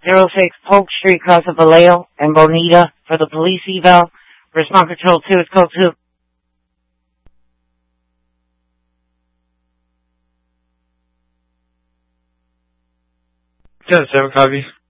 06 Polk Street, Casa Vallejo, and Bonita for the police eval. Response Control 2 is code 2. 10-7, copy.